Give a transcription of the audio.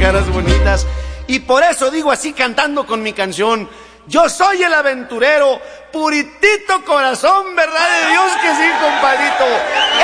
caras bonitas. Y por eso digo así cantando con mi canción: yo soy el aventurero, puritito corazón, verdad de Dios que sí, compadrito.